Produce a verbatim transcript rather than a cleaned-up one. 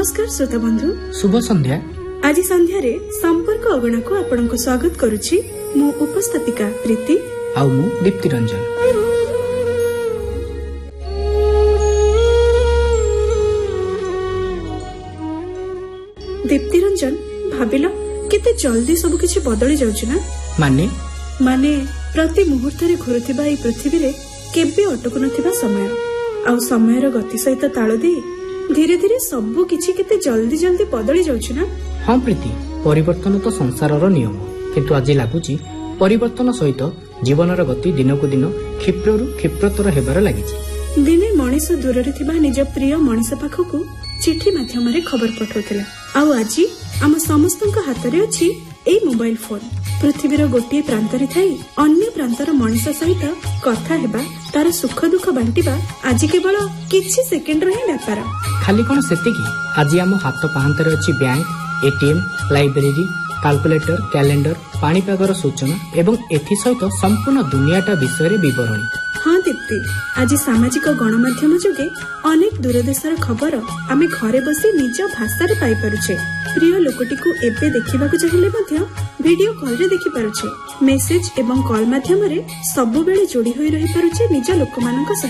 नमस्कार श्रोता बंधु, शुभ संध्या। आज संध्या रे संपर्क अगणा को आपनको स्वागत करुछि। मु उपस्थापिका प्रीति आ मु दीप्ति रंजन। दीप्ति रंजन, भाबिलो केते जल्दी सब किछि बदली जाउछि ना? माने माने प्रति मुहूर्त रे घुरुथिबा ए पृथ्वी रे केबे अटकु नथिबा समय आ समयर गति सहित ताल दे धीरे धीरे सब किछि केते जल्दी जल्दी बदली जाउछि ना? हाँ प्रीति, परिवर्तन तो संसारर नियम, किंतु आज लागुची परिवर्तन सहित जीवनर गति दिनकु दिन क्षिप्ररु क्षिप्रतर हेबार लागिछि। दिने मनीष दूर रे थिबा निज प्रिय मनीष पाखकु चिठी माध्यम रे खबर पठाउथिला, आउ आज आम समस्तक हाथ रे अछि ए मोबाइल फोन। पृथ्वीर गोटे प्रांत रे थाई अन्य प्रांतर मनीष सहित कथा हेबा, तार सुख दुख बांटिबा आज केवल किछि सेकेंड रे व्यापार। खाली कोन सेतिकी, आज आम हाथ पाहांतर अछि bank, ATM, library, calculator, calendar, पाणीपागर सूचना एवं एथि सहित संपूर्ण दुनियाटा विषय विवरणी। हाँ दीप्ति, आज सामाजिक गणमाध्यम जोगे अनेक दूरदेशर खबर आमे घरे बसी निज भाषा रे पाई पारुछे। प्रिय लोकटी को एबे देखिबाकू चाहिले मध्य वीडियो कॉल रे देखि पारुछे। मेसेज एवं कॉल माध्यम रे सब बेले जोड़ी होई रही पारुछे निज लोकमानक सहित।